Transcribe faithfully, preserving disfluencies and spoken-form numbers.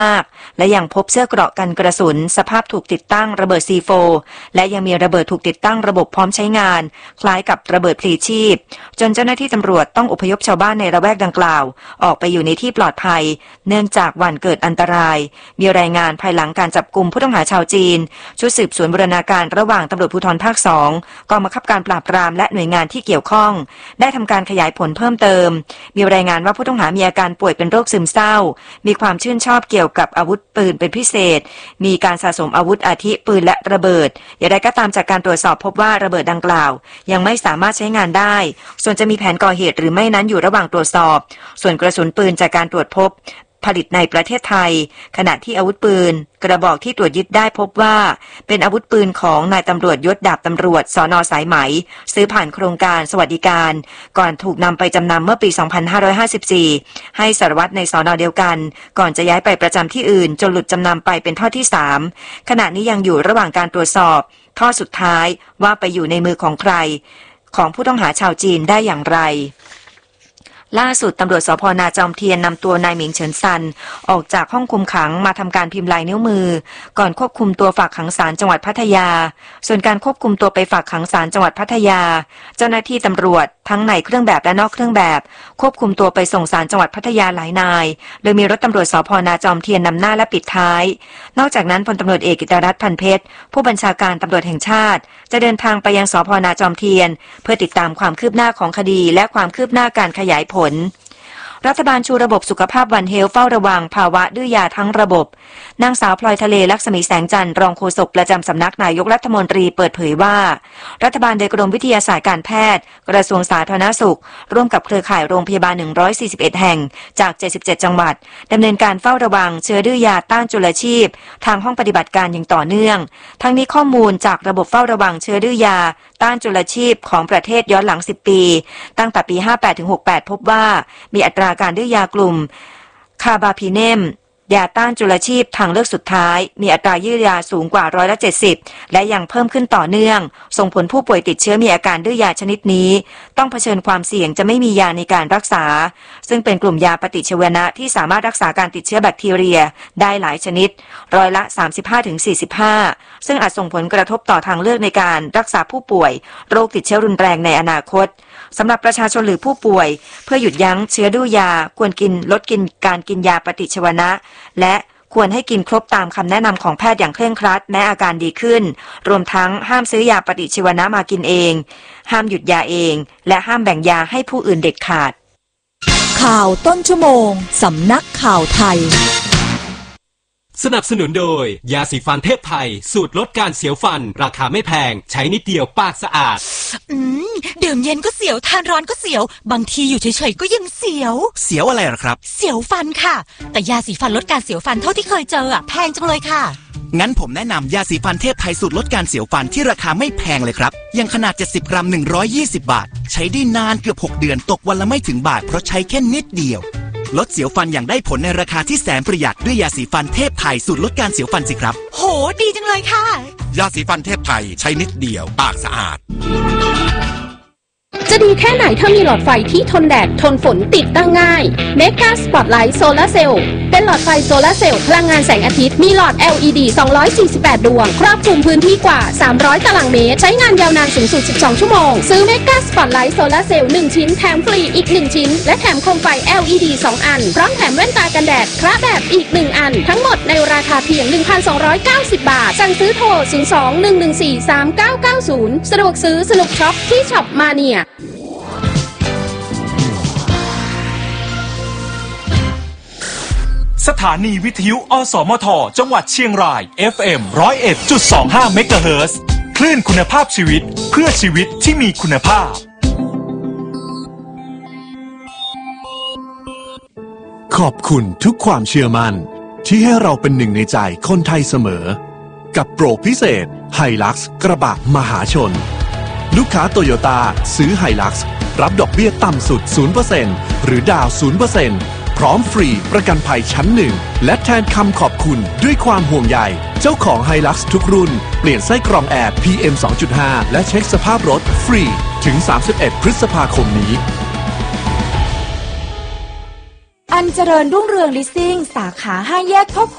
ากและยังพบเสื้อเกราะกันกระสุนสภาพถูกติดตั้งระเบิด ซี โฟร์ และยังมีระเบิดถูกติดตั้งระบบพร้อมใช้งานคล้ายกับระเบิดพลีชีพจนเจ้าหน้าที่ตำรวจต้องอพยพชาวบ้านในละแวกดังกล่าวออกไปอยู่ในที่ปลอดภัยเนื่องจากหวั่นเกิดอันตรายมีรายงานภายหลังการจับกุมผู้ต้องหาชาวจีนชุดสืบสวนบูรณาการระหว่างตำรวจภูธรภาคสองกองบังคับการปราบปรามและหน่วยงานที่เกี่ยวข้องได้ทำการขยายผลเพิ่มเติมมีรายงานว่าผู้ต้องหามีอาการป่วยเป็นโรคซึมเศร้ามีความชื่นชอบเกี่ยวกับอาวุธปืนเป็นพิเศษมีการสะสมอาวุธอาทิปืนและระเบิดอย่างไรก็ตามจากการตรวจสอบพบว่าระเบิดดังกล่าวยังไม่สามารถใช้งานได้ส่วนจะมีแผนก่อเหตุหรือไม่นั้นอยู่ระหว่างตรวจสอบส่วนกระสุนปืนจากการตรวจพบผลิตในประเทศไทยขณะที่อาวุธปืนกระบอกที่ตรวจยึดได้พบว่าเป็นอาวุธปืนของนายตำรวจยศดาบตำรวจสน.สายไหมซื้อผ่านโครงการสวัสดิการก่อนถูกนำไปจำนำเมื่อปีสองพันห้าร้อยห้าสิบสี่ให้สารวัตรในสน.เดียวกันก่อนจะย้ายไปประจำที่อื่นจนหลุดจำนำไปเป็นทอดที่สามขณะนี้ยังอยู่ระหว่างการตรวจสอบทอดสุดท้ายว่าไปอยู่ในมือของใครของผู้ต้องหาชาวจีนได้อย่างไรล่าสุดตำรวจสภ.นาจอมเทียนนำตัวนายหมิงเฉินซันออกจากห้องคุมขังมาทำการพิมพ์ลายนิ้วมือก่อนควบคุมตัวฝากขังศาลจังหวัดพัทยาส่วนการควบคุมตัวไปฝากขังศาลจังหวัดพัทยาเจ้าหน้าที่ตำรวจทั้งในเครื่องแบบและนอกเครื่องแบบควบคุมตัวไปส่งศาลจังหวัดพัทยาหลายนายโดยมีรถตำรวจสภ.นาจอมเทียนนำหน้าและปิดท้ายนอกจากนั้นพลตำรวจเอกกิตรัตน์พันเพชรผู้บัญชาการตำรวจแห่งชาติจะเดินทางไปยังสภ.นาจอมเทียนเพื่อติดตามความคืบหน้าของคดีและความคืบหน้าการขยายผลรัฐบาลชูระบบสุขภาพวันเฮลเฝ้าระวังภาวะดื้อยาทั้งระบบนางสาวพลอยทะเลลักษมีแสงจันทร์รองโฆษกประจำสำนักนายกรัฐมนตรีเปิดเผยว่ารัฐบาลโดยกรมวิทยาศาสตร์การแพทย์กระทรวงสาธารณสุขร่วมกับเครือข่ายโรงพยาบาลหนึ่งร้อยสี่สิบเอ็ดแห่งจากเจ็ดสิบเจ็ดจังหวัดดำเนินการเฝ้าระวังเชื้อดื้อยาต้านจุลชีพทางห้องปฏิบัติการอย่างต่อเนื่องทั้งนี้ข้อมูลจากระบบเฝ้าระวังเชื้อดื้อยาต้านจุลชีพของประเทศย้อนหลังสิบปีตั้งแต่ปีห้าแปดถึงหกแปดพบว่ามีอัตราการดื้อยากลุ่มคาบาพิเนมยาต้านจุลชีพทางเลือกสุดท้ายมีอัตรายืดยาสูงกว่าร้อยละเจ็ดสิบและยังเพิ่มขึ้นต่อเนื่องส่งผลผู้ป่วยติดเชื้อมีอาการดื้อยาชนิดนี้ต้องเผชิญความเสี่ยงจะไม่มียาในการรักษาซึ่งเป็นกลุ่มยาปฏิชีวนะที่สามารถรักษาการติดเชื้อแบคทีเรียได้หลายชนิดร้อยละ สามสิบห้าถึงสี่สิบห้า ซึ่งอาจส่งผลกระทบต่อทางเลือกในการรักษาผู้ป่วยโรคติดเชื้อรุนแรงในอนาคตสำหรับประชาชนหรือผู้ป่วยเพื่อหยุดยั้งเชื้อดื้อยาควรกินลดกินการกินยาปฏิชีวนะและควรให้กินครบตามคำแนะนำของแพทย์อย่างเคร่งครัดแม้อาการดีขึ้นรวมทั้งห้ามซื้อยาปฏิชีวนะมากินเองห้ามหยุดยาเองและห้ามแบ่งยาให้ผู้อื่นเด็ดขาดข่าวต้นชั่วโมงสำนักข่าวไทยสนับสนุนโดยยาสีฟันเทพไทยสูตรลดการเสียวฟันราคาไม่แพงใช้นิดเดียวปากสะอาดอืมดื่มเย็นก็เสียวทานร้อนก็เสียวบางทีอยู่เฉยๆก็ยังเสียวเสียวอะไรหรอครับเสียวฟันค่ะแต่ยาสีฟันลดการเสียวฟันเท่าที่เคยเจออะแพงจังเลยค่ะงั้นผมแนะนำยาสีฟันเทพไทยสูตรลดการเสียวฟันที่ราคาไม่แพงเลยครับยังขนาดเจ็ดสิบกรัมหนึ่งร้อยยี่สิบบาทใช้ได้นานเกือบหกเดือนตกวันละไม่ถึงบาทเพราะใช้แค่นิดเดียวลดเสียวฟันอย่างได้ผลในราคาที่แสนประหยัดด้วยยาสีฟันเทพไทยสูตรลดการเสียวฟันสิครับโหดีจังเลยค่ะยาสีฟันเทพไทยใช้นิดเดียวปากสะอาดจะดีแค่ไหนถ้ามีหลอดไฟที่ทนแดดทนฝนติดตั้งง่าย Mega Spotlight Solar Cell เป็นหลอดไฟโซลาร์เซลล์พลังงานแสงอาทิตย์มีหลอด แอล อี ดี สองร้อยสี่สิบแปดดวงครอบคลุมพื้นที่กว่าสามร้อยตารางเมตรใช้งานยาวนานสูงสุดสิบสองชั่วโมงซื้อ Mega Spotlight Solar Cell หนึ่งชิ้นแถมฟรีอีกหนึ่งชิ้นและแถมโคมไฟ แอล อี ดี สองอันพร้อมแถมแว่นตากันแดดคระแบบอีกหนึ่งอันทั้งหมดในราคาเพียง หนึ่งพันสองร้อยเก้าสิบ บาทสั่งซื้อโทรศูนย์ สอง หนึ่ง หนึ่ง สี่ สาม เก้า เก้า ศูนย์สะดวกซื้อสนุกช็อปที่ช็อปมาเนียสถานีวิทยุอสมทจังหวัดเชียงราย เอฟ เอ็ม หนึ่งศูนย์เอ็ดจุดสองห้า เมกะเฮิรตซ์คลื่นคุณภาพชีวิตเพื่อชีวิตที่มีคุณภาพขอบคุณทุกความเชื่อมั่นที่ให้เราเป็นหนึ่งในใจคนไทยเสมอกับโปรพิเศษไฮลักซ์กระบะมหาชนลูกค้าโตโยต้าซื้อไฮลักซ์รับดอกเบี้ยต่ำสุด ศูนย์เปอร์เซ็นต์ หรือดาว ศูนย์เปอร์เซ็นต์พร้อมฟรีประกันภัยชั้นหนึ่งและแทนคำขอบคุณด้วยความห่วงใยเจ้าของไฮลักซ์ทุกรุ่นเปลี่ยนไส้กรองแอร์ พี เอ็ม สองจุดห้า และเช็คสภาพรถฟรีถึงสามสิบเอ็ดพฤษภาคมนี้อันเจริญรุ่งเรืองลิสซิ่งสาขาห้าแยกครอบ